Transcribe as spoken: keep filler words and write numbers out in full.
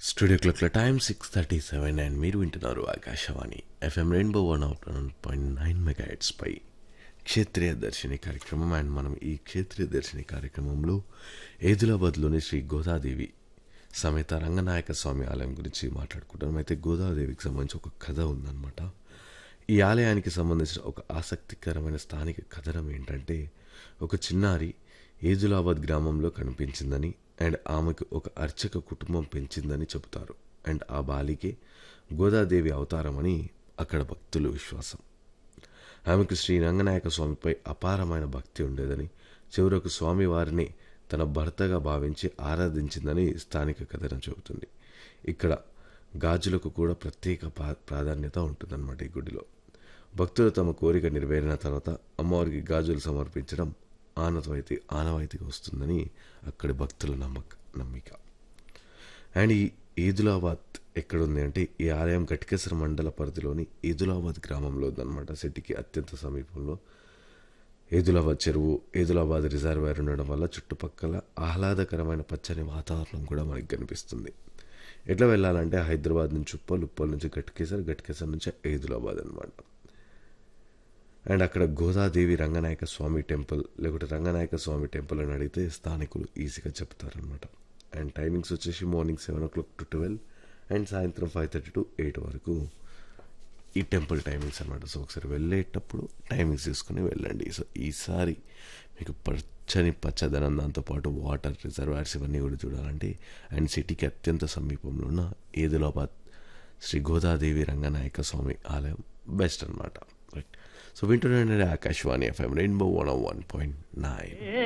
Studio క్లాక్ల time six thirty seven and మీరు వింటున్నారు Akashvani FM rainbow one of one point nine mega పై క్షేత్రీయ దర్శిని కార్యక్రమం. And మనం ఈ క్షేత్రీయ దర్శిని కార్యక్రమంలో ఏదిలాబాద్లోని శ్రీ గోదాదేవి సమేత రంగనాయక స్వామి ఆలయం గురించి మాట్లాడుకుంటాం. అయితే గోదాదేవికి సంబంధించి ఒక కథ ఉందన్నమాట. ఈ ఆలయానికి సంబంధించిన ఒక ఆసక్తికరమైన స్థానిక కథనం ఏంటంటే, ఒక చిన్నారి ఏజులాబాద్ గ్రామంలో కనిపించిందని అండ్ ఆమెకు ఒక అర్చక కుటుంబం పెంచిందని చెబుతారు. అండ్ ఆ బాలికే గోదాదేవి అవతారమని అక్కడ భక్తుల విశ్వాసం. ఆమెకు శ్రీ రంగనాయక స్వామిపై అపారమైన భక్తి ఉండేదని, చివరకు స్వామివారిని తన భర్తగా భావించి ఆరాధించిందని స్థానిక కథనం చెబుతుంది. ఇక్కడ గాజులకు కూడా ప్రత్యేక ప్రాధాన్యత ఉంటుందన్నమాట. ఈ గుడిలో భక్తులు తమ కోరిక నెరవేరిన తర్వాత అమ్మవారికి గాజులు సమర్పించడం ఆనవాయితీ ఆనవాయితీగా వస్తుందని అక్కడి భక్తుల నమ్మక నమ్మిక. అండ్ ఈ ఏదులాబాద్ ఎక్కడుంది అంటే, ఈ ఆలయం గట్కేసర మండల పరిధిలోని ఏదులాబాద్ గ్రామంలో ఉందన్నమాట. సిటీకి అత్యంత సమీపంలో ఏదులాబాద్ చెరువు, ఏదులాబాద్ రిజర్వాయర్ ఉండడం వల్ల చుట్టుపక్కల ఆహ్లాదకరమైన పచ్చని వాతావరణం కూడా మనకి కనిపిస్తుంది. ఎట్లా వెళ్ళాలంటే హైదరాబాద్ నుంచి ఉప్పల్, ఉప్పల్ నుంచి గట్కేసర్, గట్కేసర్ నుంచి ఏదులాబాద్ అనమాట. అండ్ అక్కడ గోదాదేవి రంగనాయక స్వామి టెంపుల్ లేకుంటే రంగనాయక స్వామి టెంపుల్ అని అడిగితే స్థానికులు ఈజీగా చెప్తారనమాట. అండ్ టైమింగ్స్ వచ్చేసి morning seven oh clock to twelve and సాయంత్రం ఫైవ్ థర్టీ టు ఎయిట్ వరకు ఈ టెంపుల్ టైమింగ్స్ అనమాట. సో ఒకసారి వెళ్ళేటప్పుడు టైమింగ్స్ తీసుకుని వెళ్ళండి. సో ఈసారి మీకు పచ్చని పచ్చదనం, దాంతోపాటు వాటర్ రిజర్వాయర్స్ ఇవన్నీ కూడా చూడాలంటే అండ్ సిటీకి అత్యంత సమీపంలో ఉన్న ఏదులాబాద్ శ్రీ గోదాదేవి రంగనాయక స్వామి ఆలయం బెస్ట్ అనమాట. Right. So వింటున్నానండి Akashvani FM rainbow one one point nine.